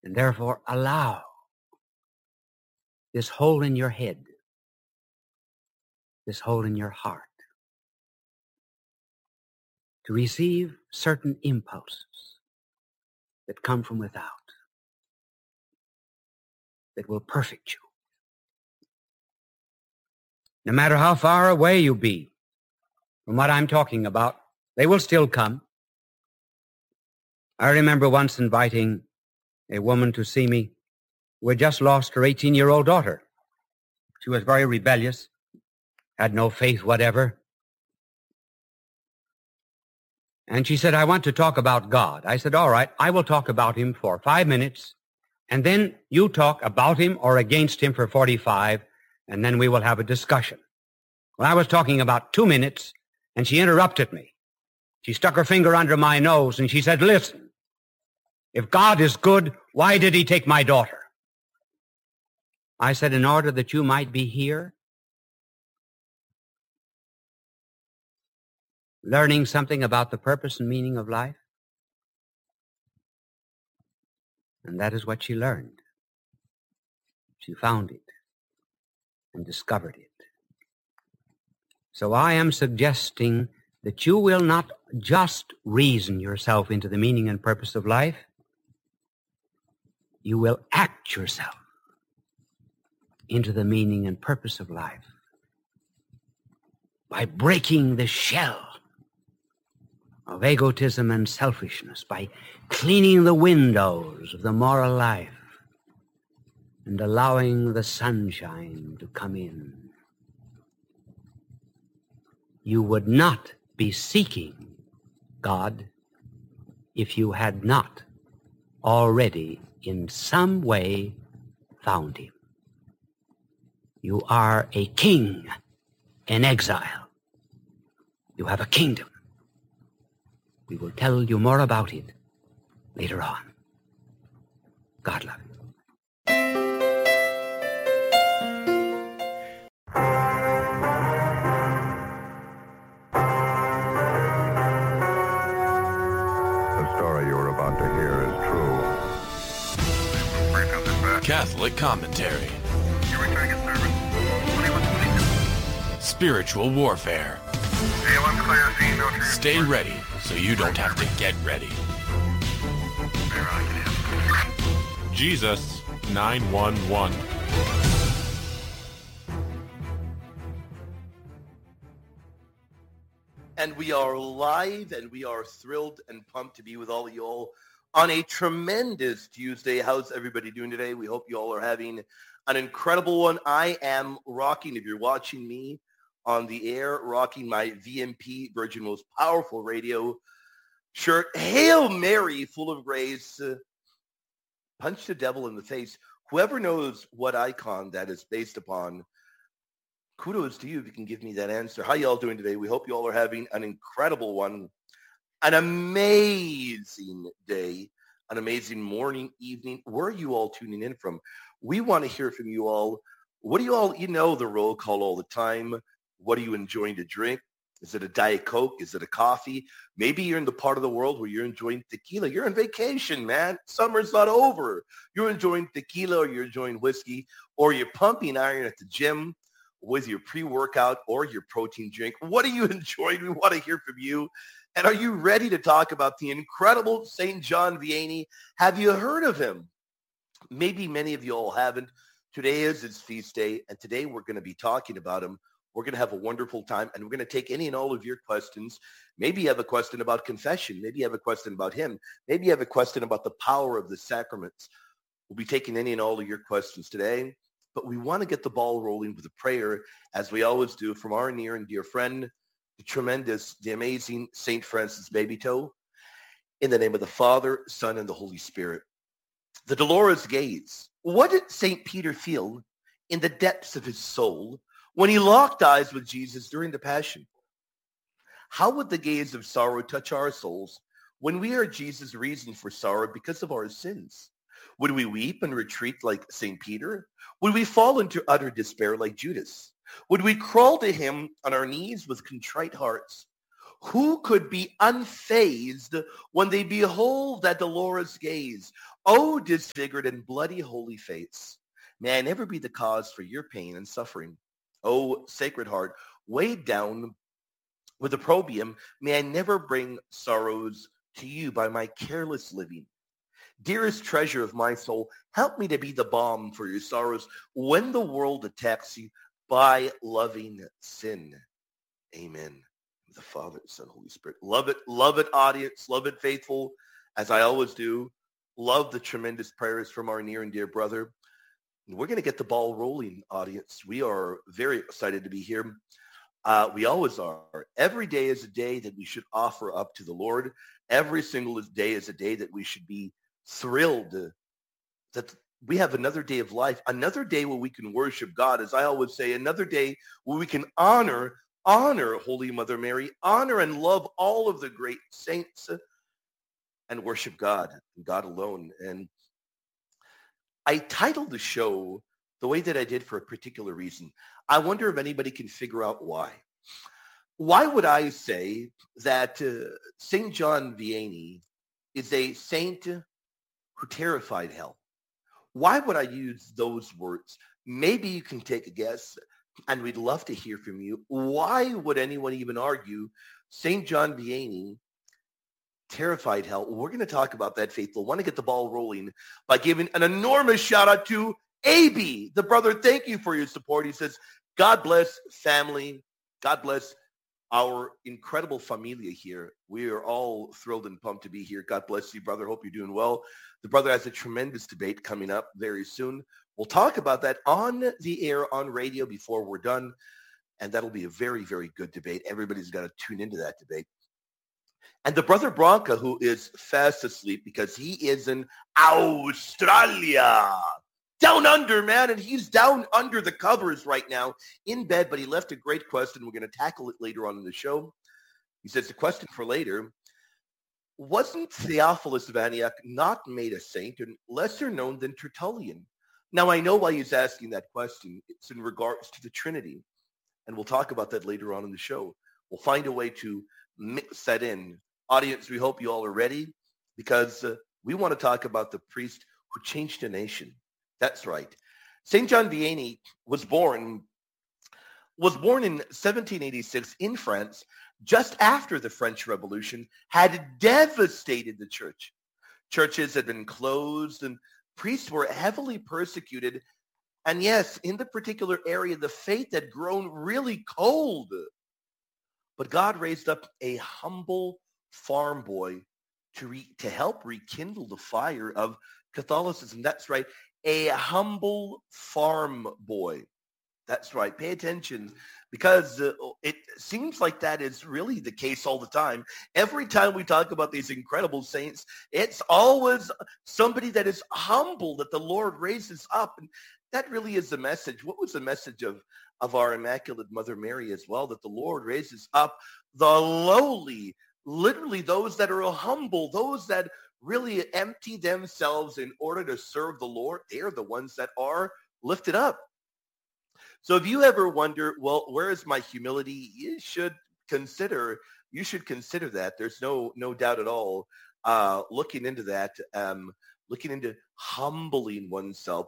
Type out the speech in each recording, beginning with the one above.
And therefore allow this hole in your head, this hole in your heart, to receive certain impulses that come from without, that will perfect you. No matter how far away you be from what I'm talking about, they will still come. I remember once inviting a woman to see me who had just lost her 18-year-old daughter. She was very rebellious, had no faith whatever. And she said, I want to talk about God. I said, all right, I will talk about him for 5 minutes, and then you talk about him or against him for 45, and then we will have a discussion. Well, I was talking about 2 minutes, and she interrupted me. She stuck her finger under my nose, and she said, listen, if God is good, why did he take my daughter? I said, in order that you might be here, learning something about the purpose and meaning of life. And that is what she learned. She found it and discovered it. So I am suggesting that you will not just reason yourself into the meaning and purpose of life. You will act yourself into the meaning and purpose of life by breaking the shell of egotism and selfishness, by cleaning the windows of the moral life and allowing the sunshine to come in. You would not be seeking God if you had not already in some way found him. You are a king in exile. You have a kingdom. We will tell you more about it later on. God love you. The story you're about to hear is true. Catholic commentary. Spiritual warfare. Stay ready so you don't have to get ready. Jesus 911. And we are live, and we are thrilled and pumped to be with all of you all on a tremendous Tuesday. How's everybody doing today? We hope you all are having an incredible one. I am rocking, if you're watching me on the air, rocking my VMP, Virgin Most Powerful Radio shirt. Hail Mary, full of grace. Punch the devil in the face. Whoever knows what icon that is based upon, kudos to you if you can give me that answer. How y'all doing today? We hope you all are having an incredible one, an amazing day, an amazing morning, evening. Where are you all tuning in from? We want to hear from you all. What do you all, you know the roll call all the time. What are you enjoying to drink? Is it a Diet Coke? Is it a coffee? Maybe you're in the part of the world where you're enjoying tequila. You're on vacation, man. Summer's not over. You're enjoying tequila, or you're enjoying whiskey, or you're pumping iron at the gym with your pre-workout or your protein drink. What are you enjoying? We want to hear from you. And are you ready to talk about the incredible St. John Vianney? Have you heard of him? Maybe many of you all haven't. Today is his feast day, and today we're going to be talking about him. We're going to have a wonderful time, and we're going to take any and all of your questions. Maybe you have a question about confession. Maybe you have a question about him. Maybe you have a question about the power of the sacraments. We'll be taking any and all of your questions today, but we want to get the ball rolling with a prayer, as we always do, from our near and dear friend, the tremendous, the amazing St. Francis Babytoe. In the name of the Father, Son, and the Holy Spirit. The Dolorous Gaze. What did St. Peter feel in the depths of his soul when he locked eyes with Jesus during the Passion? How would the gaze of sorrow touch our souls when we are Jesus' reason for sorrow because of our sins? Would we weep and retreat like St. Peter? Would we fall into utter despair like Judas? Would we crawl to him on our knees with contrite hearts? Who could be unfazed when they behold that dolorous gaze? O disfigured and bloody holy face, may I never be the cause for your pain and suffering. O Sacred Heart, weighed down with opprobrium, may I never bring sorrows to you by my careless living. Dearest treasure of my soul, help me to be the balm for your sorrows when the world attacks you by loving sin. Amen. The Father, Son, Holy Spirit. Love it, audience. Love it, faithful, as I always do. Love the tremendous prayers from our near and dear brother. And we're going to get the ball rolling, audience. We are very excited to be here. We always are. Every day is a day that we should offer up to the Lord. Every single day is a day that we should be thrilled that we have another day of life, another day where we can worship God. As I always say, another day where we can honor Holy Mother Mary, honor and love all of the great saints, and worship God and God alone. And I titled the show the way that I did for a particular reason. I wonder if anybody can figure out why. Why would I say that St. John Vianney is a saint who terrified hell? Why would I use those words? Maybe you can take a guess, and we'd love to hear from you. Why would anyone even argue St. John Vianney terrified hell? We're going to talk about that, faithful. I want to get the ball rolling by giving an enormous shout out to AB, the brother. Thank you for your support. He says, God bless family. God bless our incredible familia here. We are all thrilled and pumped to be here. God bless you, brother. Hope you're doing well. The brother has a tremendous debate coming up very soon. We'll talk about that on the air, on radio before we're done. And that'll be a very, very good debate. Everybody's got to tune into that debate. And the brother Branca, who is fast asleep because he is in Australia, down under, man. And he's down under the covers right now in bed, but he left a great question. We're going to tackle it later on in the show. He says, the question for later, wasn't Theophilus of Antioch not made a saint and lesser known than Tertullian? Now, I know why he's asking that question. It's in regards to the Trinity. And we'll talk about that later on in the show. We'll find a way to mix that in. Audience, we hope you all are ready because we want to talk about the priest who changed a nation. That's right. St. John Vianney was born in 1786 in France, just after the French Revolution had devastated the church. Churches had been closed and priests were heavily persecuted. And yes, in the particular area, the faith had grown really cold. But God raised up a humble farm boy to help rekindle the fire of Catholicism. That's right. A humble farm boy. That's right. Pay attention because it seems like that is really the case all the time. Every time we talk about these incredible saints, it's always somebody that is humble that the Lord raises up. And that really is the message. What was the message of our Immaculate Mother Mary as well? That the Lord raises up the lowly, literally those that are humble, those that really empty themselves in order to serve the Lord. They are the ones that are lifted up. So if you ever wonder, well, where is my humility? You should consider that. There's no doubt at all. Looking into that, looking into humbling oneself,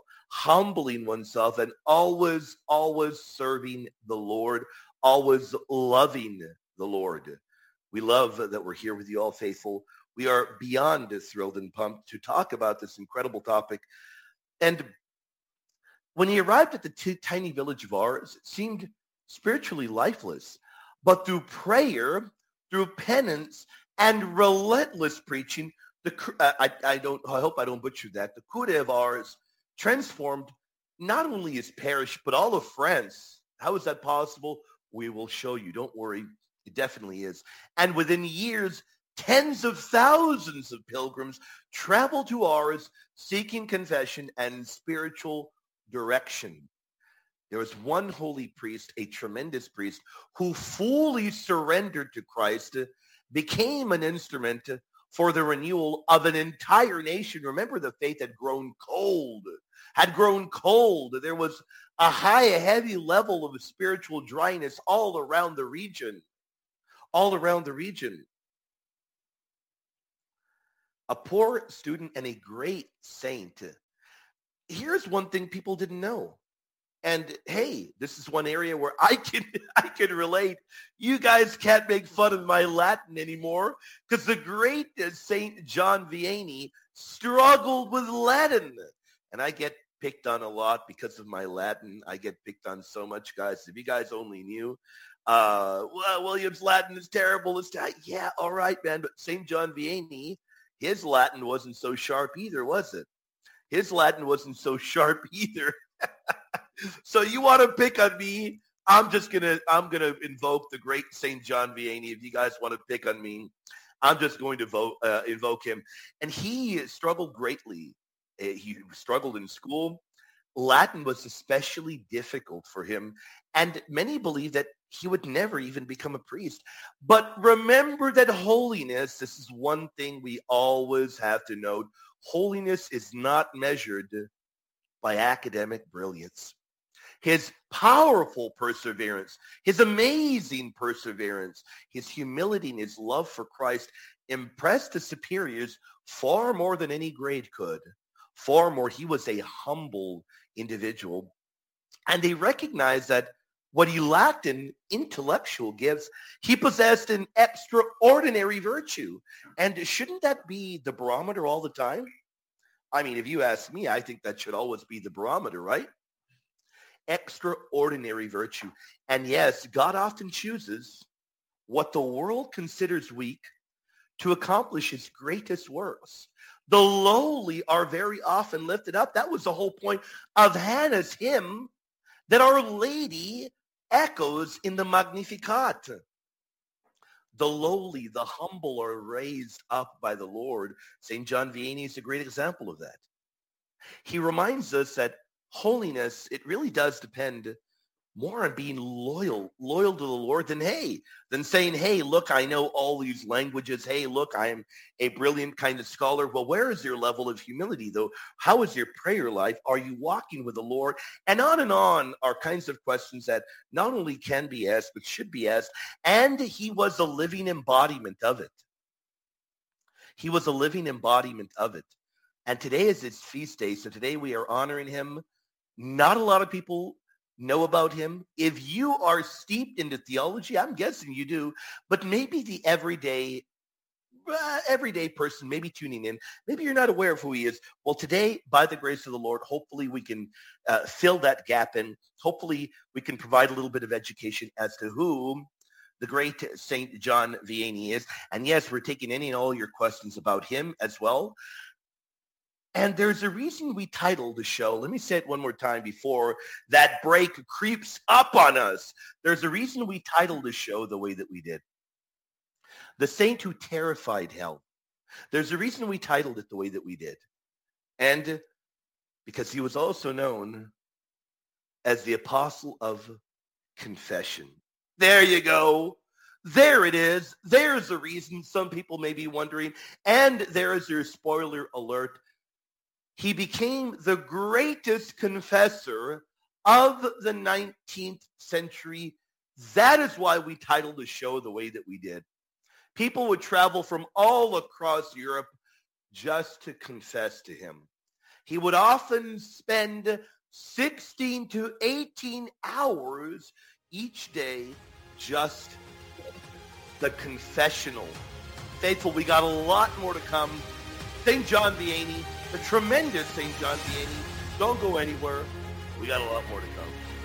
and always serving the Lord, always loving the Lord. We love that we're here with you all, faithful. We are beyond thrilled and pumped to talk about this incredible topic. And when he arrived at the tiny village of Ars, it seemed spiritually lifeless. But through prayer, through penance, and relentless preaching, I hope I don't butcher that, the Cure of Ars transformed not only his parish, but all of France. How is that possible? We will show you. Don't worry. It definitely is. And within years, tens of thousands of pilgrims traveled to Ars seeking confession and spiritual direction. There was one holy priest, a tremendous priest, who fully surrendered to Christ, became an instrument for the renewal of an entire nation. Remember, the faith had grown cold. There was a heavy level of spiritual dryness all around the region. a poor student and a great saint. Here's one thing people didn't know. And hey, this is one area where I can relate. You guys can't make fun of my Latin anymore because the great Saint John Vianney struggled with Latin. And I get picked on a lot because of my Latin. I get picked on so much, guys. If you guys only knew, well, William's Latin is terrible. Yeah, all right, man. But Saint John Vianney, his Latin wasn't so sharp either, was it? His Latin wasn't so sharp either. So you want to pick on me? I'm gonna invoke the great Saint John Vianney. If you guys want to pick on me, I'm just going to invoke him. And he struggled greatly. He struggled in school. Latin was especially difficult for him, and many believe that he would never even become a priest. But remember that holiness, this is one thing we always have to note, holiness is not measured by academic brilliance. His powerful perseverance, his amazing perseverance, his humility and his love for Christ impressed the superiors far more than any grade could. Far more. He was a humble individual. And they recognized that what he lacked in intellectual gifts, he possessed an extraordinary virtue. And shouldn't that be the barometer all the time? I mean, if you ask me, I think that should always be the barometer, right? Extraordinary virtue. And yes, God often chooses what the world considers weak to accomplish his greatest works. The lowly are very often lifted up. That was the whole point of Hannah's hymn that Our Lady echoes in the Magnificat. The lowly, the humble are raised up by the Lord. St. John Vianney is a great example of that. He reminds us that holiness, it really does depend more on being loyal to the Lord than saying, hey, look, I know all these languages. Hey, look, I am a brilliant kind of scholar. Well, where is your level of humility, though? How is your prayer life? Are you walking with the Lord? And on are kinds of questions that not only can be asked, but should be asked. And he was a living embodiment of it. He was a living embodiment of it. And today is his feast day. So today we are honoring him. Not a lot of people know about him. If you are steeped into theology, I'm guessing you do, but maybe the everyday person, maybe tuning in, maybe you're not aware of who he is. Well, today, by the grace of the Lord, hopefully we can fill that gap in. Hopefully we can provide a little bit of education as to who the great Saint John Vianney is. And yes, we're taking any and all your questions about him as well. And there's a reason we titled the show. Let me say it one more time before that break creeps up on us. There's a reason we titled the show the way that we did. The Saint Who Terrified Hell. There's a reason we titled it the way that we did. And because he was also known as the Apostle of Confession. There you go. There it is. There's the reason some people may be wondering. And there is your spoiler alert. He became the greatest confessor of the 19th century. That is why we titled the show the way that we did. People would travel from all across Europe just to confess to him. He would often spend 16 to 18 hours each day just the confessional. Faithful, we got a lot more to come. St. John Vianney, the tremendous St. John Vianney. Don't go anywhere. We got a lot more to come.